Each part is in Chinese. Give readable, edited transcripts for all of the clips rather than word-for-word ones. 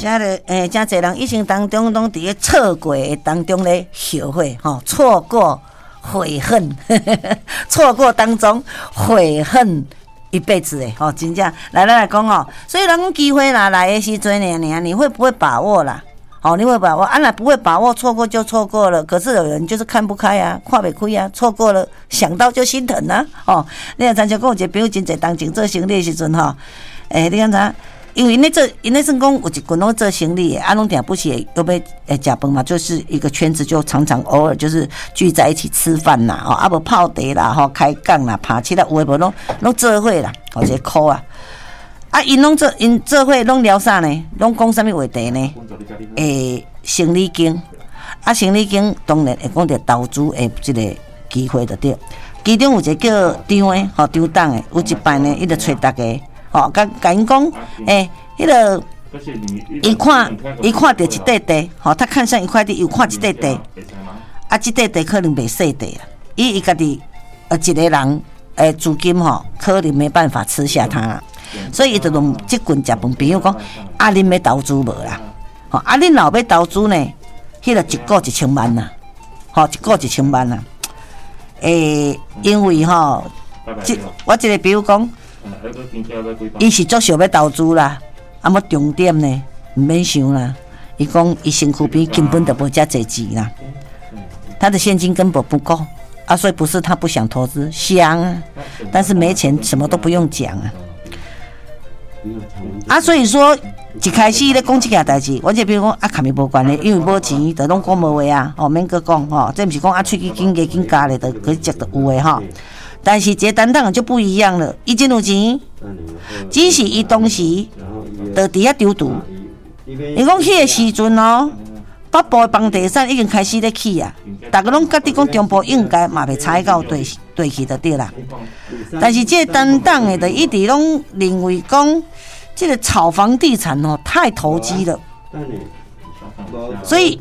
真侪人一生当中拢伫咧错过当中咧后悔吼，错过悔恨，错过当中悔恨一辈子诶吼，真正来讲吼，所以人讲机会啦来的时阵呢，你会不会把握啦？哦，你会把握，那不会把握，错过就错过了。可是有人就是看不开啊，看不开啊，错过了，想到就心疼啊。哦，你若参像讲有一个朋友真侪当前做生理的时阵吼，你看啥？因为因那算讲有一群拢做生理的，拢定不是又要食饭嘛，就是一个圈子，就常常偶尔就是聚在一起吃饭啦，哦，无泡茶啦，开讲啦，拍七啦，有诶无拢做伙啦，一个课啊。因做伙拢聊啥呢？拢讲啥物话题呢？生理经，生理经当然会讲到投资的一个机会就对。其中有一个叫张的，张董的，有一摆呢，伊就找大家，甲因讲，迄个伊看到一块地，他看上一块地，又看一块地，这块地可能袂细地啦，伊家己一个人资金可能没办法吃下它。所以伊就用即群食饭朋友讲，恁要投资无啦？恁若要投资呢，迄个一个1000万啦，一个1000万啦。因为我即个朋友讲，伊是足想要投资啦，么重点呢，毋免想啦。伊讲伊身躯边根本就无遮济钱啦，他的现金根本不够所以不是他不想投资，想啊，但是没钱，什么都不用讲所以说一开始咧讲这件代志，我这边讲卡咪无关系，因为无钱，就拢讲无话免搁讲这不是讲喙齿紧加紧加咧，就去食就有的但是这担当就不一样了，伊真有钱，只是伊当时就伫遐丢赌。伊讲迄个时阵北部的房地产已经开始咧起啊，大家拢觉得讲中部应该嘛袂差到对去就对啦。但是这个担当的，就一直拢认为讲，这个炒房地产太投机了，所以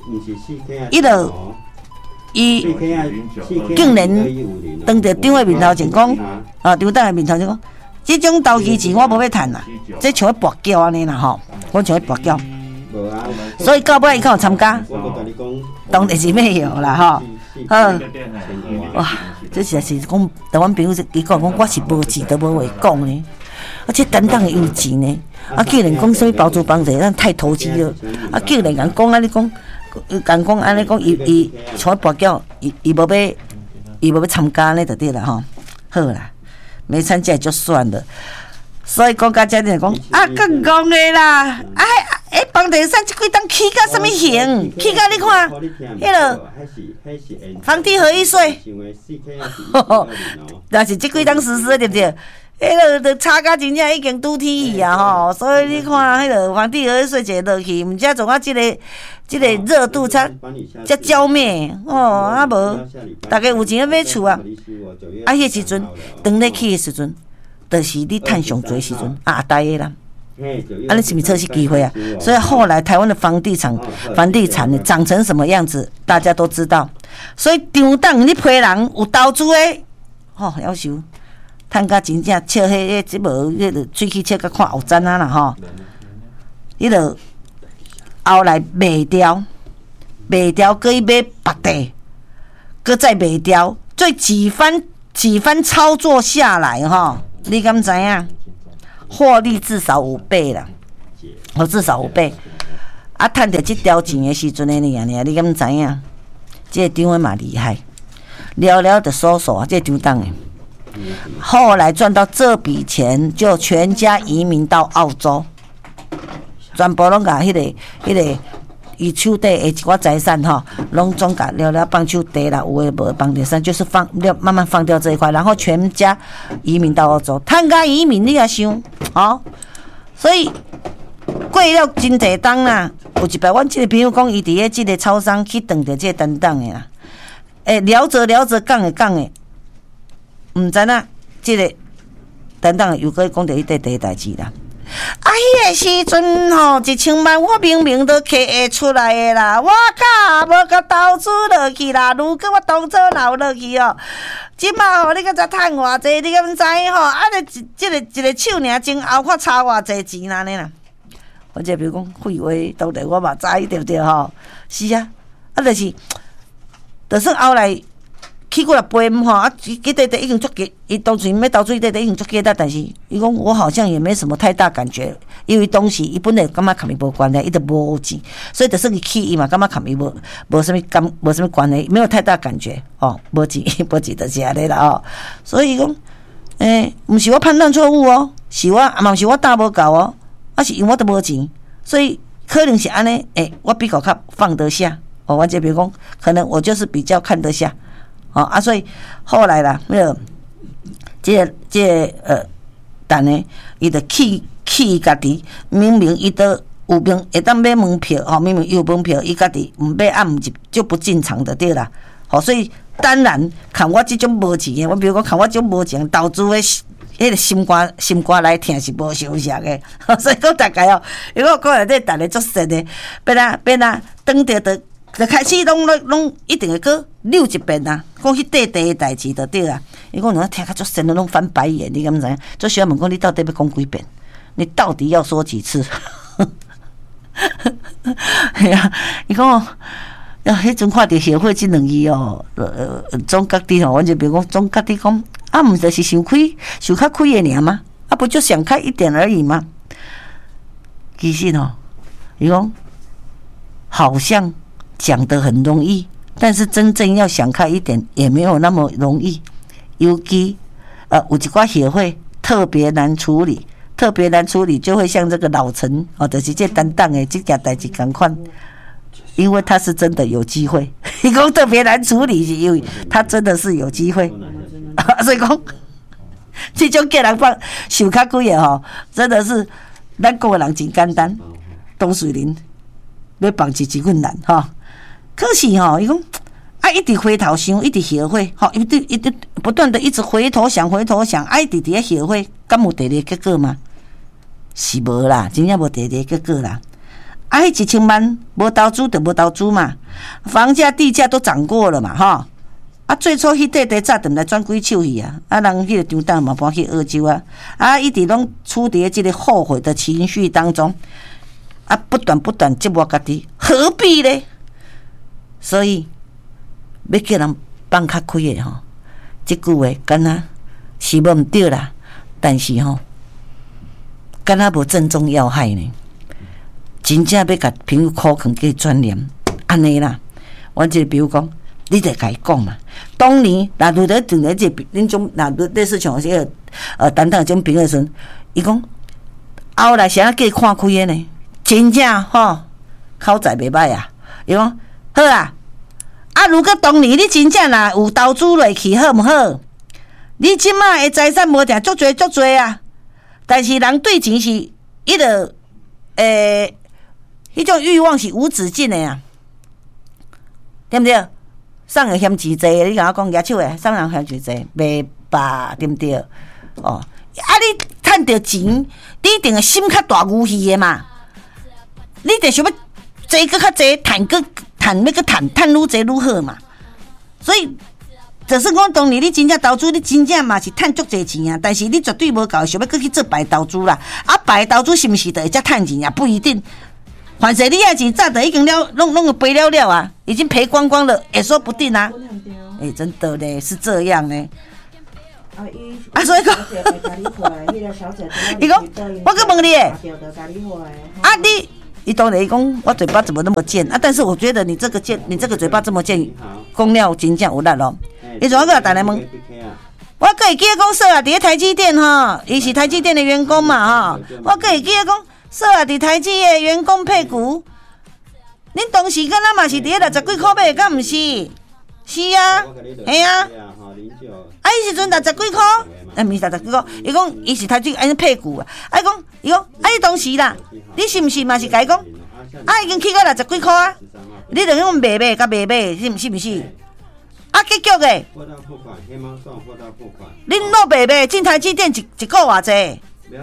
伊竟然当着张的面头前讲，张董的面头前讲，这种投机钱我无要趁啦，这像要博缴安尼啦我像要博缴。所以到尾伊敢有参加？当然是没有啦哇，这实在是讲台湾朋友伊讲我是无钱都无话讲呢，这担当的有钱呢，竟然讲什么包租房地产太投机了，竟然讲安尼讲，安尼讲伊像要博缴，伊无要参加呢就对啦好啦，没参加就算了。所以讲到这里讲更讲的啦，房地产这几档起到什么型？起到你看，迄个房地合一税，但是这几档实施对不对？迄个差价真正已经拄天去所以你看迄个房地合一税一落去，毋知总啊这个热度才浇灭无，大家有钱买厝啊，迄时阵当咧起的时阵。就是你趁上多时阵呆的啦，你是不是这是机会啊？所以后来台湾的房地产长成什么样子，大家都知道。所以张董你批人有投资的，夭寿，趁甲真正笑迄无迄个喙齿笑甲看后瞻啦迄个后来卖掉，搁伊买别地，搁再卖掉，最几番操作下来你敢知影？获利至少5倍啦，至少5倍。趁着这条钱的时阵的你敢知影？这张的嘛厉害，了了的收这张档的。后来赚到这笔钱，就全家移民到澳洲，全部拢甲迄个。伊手底的一寡财产拢总甲了放手底啦，有诶无房地产就是慢慢放掉这一块，然后全家移民到澳洲，趁甲移民你也想所以过了真侪冬啦，有一摆阮即个朋友讲，伊伫咧即个超商去等着即个担当的啦，聊着讲的，毋知影即个担当的又搁讲着迄块代志啦。迄个时阵1000万我明明都摕会出来的啦，我无甲投资落去啦。如果我当初留落去即马你敢知趁偌济？你敢知即个手尔前后看差偌济钱啦呢啦？ 或者比如讲废话，当然我嘛知对不对吼？是啊，就是后来去过来陪吼，伊弟弟已经足吉，伊当初要投资伊弟弟已经足吉啦，但是伊讲我好像也没什么太大感觉，因为当时伊本来感觉甲伊无关系，伊都无钱，所以就算伊去伊嘛感觉甲伊无什么关系，没有太大感觉哦，无钱就是安尼啦哦，所以讲毋是我判断错误哦，是我嘛是我答无够哦，是因为我都无钱，所以可能是安尼，我比较放得下哦，我这比如讲，可能我就是比较看得下。所以后来啦，那个，等呢，伊就气家己，明明伊都有名会当买门票，明明有门票，伊家己毋买按就不进场的对啦。所以当然看我这种无钱的，我比如讲看我这种无钱投资的，迄个心肝来听是无相像的。所以讲大概因为我讲内底逐个足熟的，变啊，当着就开始拢一定会搁溜一遍啊，讲迄地的代志就对啦。伊讲人听较足深的拢翻白眼，你敢知影？做学问讲你到底要讲几遍？你到底要说几次？系啊，伊讲迄阵看着协会即两字总觉得阮就比如讲总觉得讲毋就是想较开的尔吗？不就想开一点而已吗？其实伊讲好像讲得很容易，但是真正要想开一点也没有那么容易。尤其有一寡协会特别难处理就会像这个老陈就是这担当的这件代志同款，因为他是真的有机会。伊讲特别难处理是因为他真的是有机会，所以讲这种叫人放想较贵的真的是咱讲的人真简单，董水林要放一份难可是伊讲一直回头想，一直协会一直不断的一直回头想，一直伫协会，敢有第二结果吗？是无啦，真正无第二结果啦。迄1000万无投资就无投资嘛，房价地价都涨过了嘛最初迄块地早顿来转几手去啊，人迄个张大嘛搬去澳洲一直拢处伫即个后悔的情绪当中不断折磨家己，何必呢？所以要叫人放较开的这句话敢若是无毋对啦，但是敢若无正中要害呢。真正要甲朋友苦劝叫转念，安尼啦。我这比如讲，你得甲伊讲嘛。当年若拄着阵个这恁种，若类似像这个等等种朋友时，伊讲后来啥叫看开的呢？真正口才袂歹啊。伊讲好啊。如果当年你真正若有投资落去，好毋好？你即马的财产无定足多啊，但是人对钱是伊个迄种欲望是无止境的啊，对不对？送人嫌钱济，你甲我讲举手诶，送人嫌钱济，袂吧？对不对？你趁着钱，你一定会心较大牛气的嘛。你得想要济搁较济，趁要搁趁愈济愈好嘛。所以，就是讲当年你真正投资，你真正嘛是趁足济钱啊，但是你绝对无够想要搁去做白投资啦。白投资是毋是就会才趁钱啊？不一定。反正你遐钱早就已经弄赔了啊，已经赔光光了，也说不定啊。真的嘞，是这样呢。所以讲，伊讲，我搁问你你当然讲我嘴巴怎么那么贱但是我觉得你这个嘴巴这么贱，讲了真正有力咯。伊怎个打来问？我可会记得讲说伫台积电伊是台积电的员工嘛我可会记得讲。说伫台积的员工配股，恁当时敢若嘛是伫60几块买，敢毋是？是啊，系啊。迄时阵60几块，毋是60几块。伊讲伊是台积安尼配股伊讲你当时啦，你是毋是嘛是甲伊讲？已经去到60几块啊？你着用卖甲卖是毋是？结局诶，恁老卖进台积电一个偌济？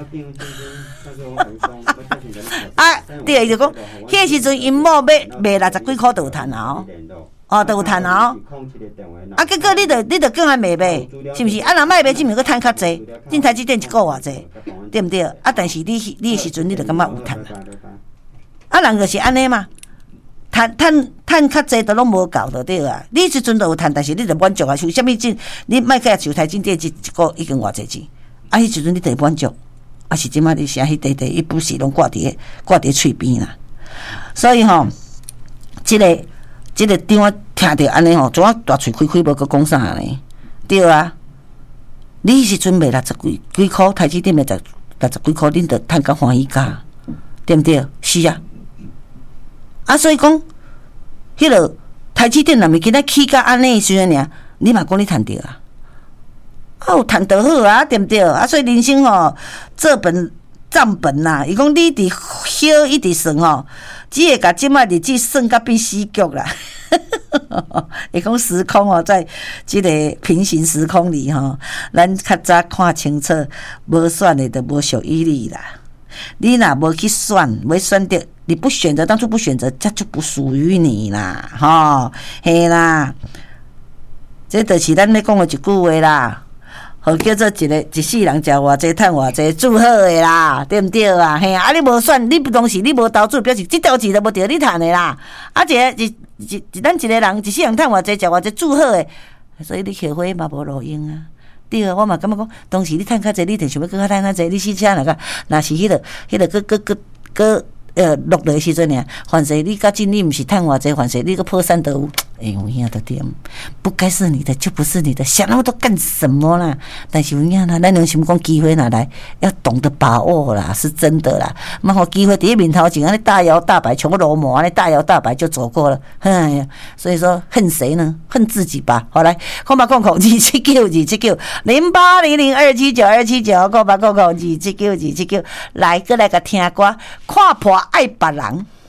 对，就讲，迄时阵因某卖60几块就有赚就有赚结果你着叫人卖，是毋是？若卖只物佫赚较济，进台积电一个偌济，对毋对？但是你的时阵，你着感觉有赚啊，人就是安尼嘛，趁较济都拢无够就对啊。你即阵都有趁，但是你就满足啊。像啥物钱，你莫甲像台积电一个已经偌济钱，啊，迄时阵你得满足，啊是即摆你啥迄地，伊不是拢挂伫喙边啦。所以吼，即个张我听着安尼吼，怎啊大喙开无搁讲啥呢？对啊，你迄时阵卖60几箍，台积电卖60几箍，恁着趁甲欢喜价，对毋对？是啊。啊，所以讲，迄落台积电若物今仔起甲安尼时阵尔，你嘛讲你趁着啊？啊，有趁着好啊，对毋对？啊，所以人生吼，这本账本呐，伊讲你伫晓一直算吼，只会甲即摆日子算甲变死局啦。伊讲时空哦，在即个平行时空里吼，咱较早看清楚，无选的就无属于你啦。你若无去选，没选择，你不选择，当初不选择，这就不属于你啦，吼，嘿啦，这就是咱咧讲的一句话啦，好叫做一世人食偌济，趁偌济，祝好的啦，对毋对啊？嘿啊，你无选，你不当时你无投资，表示这条钱都无着你趁的啦。啊，咱一个人一世人趁偌济，食偌济，祝好的，所以你后悔嘛无路用啊。对啊，我嘛感觉讲，当时你趁较济，你一定想要搁较趁较济，你死车若是迄个落落的时阵尔，反正你甲真你毋是趁偌济，反正你个破产都有，有影都对，不该是你的就不是你的，想那么多干什么啦？但是有影啦，咱良心讲机会哪来，要懂得把握啦，是真的啦。莫互机会伫面头前安尼大摇大摆，像个罗摩安尼大摇大摆就走过了，哎呀，所以说恨谁呢？恨自己吧。好来，空白空空2790800279279，空白空空279，来过来个听歌，看破爱别人。